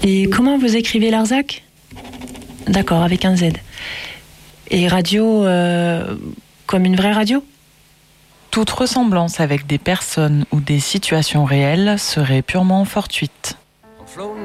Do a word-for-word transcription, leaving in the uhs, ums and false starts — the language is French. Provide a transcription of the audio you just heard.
Et comment vous écrivez Larzac ? D'accord, avec un Z. Et radio, euh, comme une vraie radio ? Toute ressemblance avec des personnes ou des situations réelles serait purement fortuite.